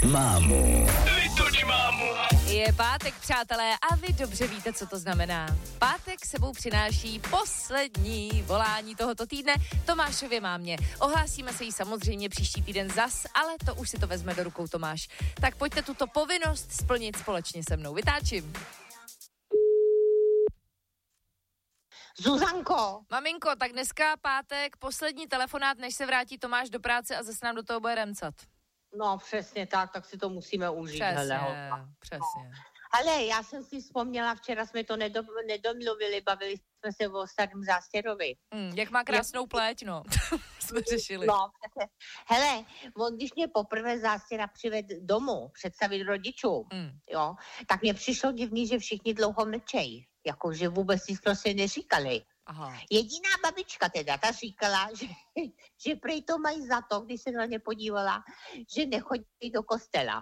mámu. Je pátek, přátelé, a vy dobře víte, co to znamená. Pátek sebou přináší poslední volání tohoto týdne Tomášově mámě. Ohlásíme se jí samozřejmě příští týden zas, ale to už si to vezme do rukou Tomáš. Tak pojďte tuto povinnost splnit společně se mnou. Vytáčím. Zuzanko. Maminko, tak dneska pátek, poslední telefonát, než se vrátí Tomáš do práce a zase nám do toho bude remcat. No přesně tak si to musíme užít. Přesně. Ale já jsem si vzpomněla, včera jsme to nedomluvili, bavili jsme se o starém Zástěrovi. Jak má krásnou pleť, no. Jsme řešili. No, hele, on když mě poprvé Zástěra přived domů, představit rodičům, jo, tak mě přišlo divný, že všichni dlouho mlčejí. Jakože vůbec nic prostě neříkali. Aha. Jediná babička teda, ta říkala, že prej to mají za to, když se na ně podívala, že nechodí do kostela.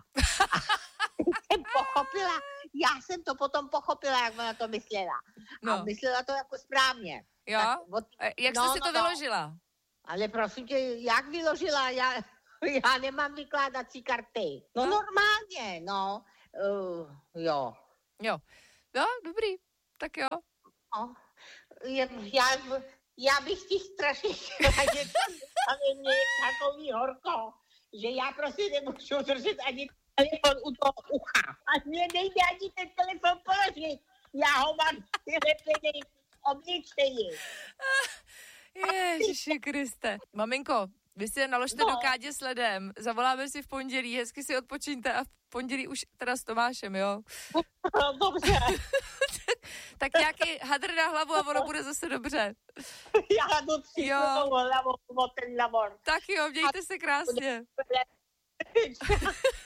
Já jsem to potom pochopila, jak ona to myslela. No. A myslela to jako správně. Jo? Jak jste si to vyložila? Ale prosím tě, jak vyložila? Já nemám vykládací karty. No normálně, no. Jo. Jo, dobrý. Tak jo. No. Já bych ti strašně chtěla, že tam je mě takový horko, že já prostě nemůžu držet ani telefon u toho ucha. A mě nejde ani ten telefon položit. Já ho mám vylepený obličeji. Ježiši Kriste. Maminko, vy si je naložte do kádě s ledem, zavoláme si v pondělí, hezky si odpočiňte a v pondělí už teda s Tomášem, jo? Dobře. Tak nějaký hadr na hlavu a ono bude zase dobře. Já jdu hlavu o ten labor. Tak jo, mějte se krásně.